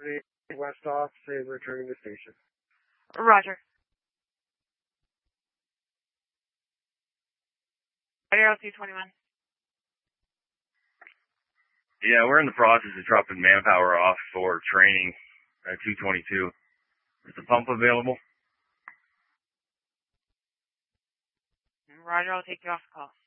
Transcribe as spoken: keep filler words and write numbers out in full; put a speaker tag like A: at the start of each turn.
A: West off, say returning to station.
B: Roger. Roger, L two twenty-one.
C: Yeah, we're in the process of dropping manpower off for training at two twenty-two. Is the pump available?
B: Roger, I'll take you off the call.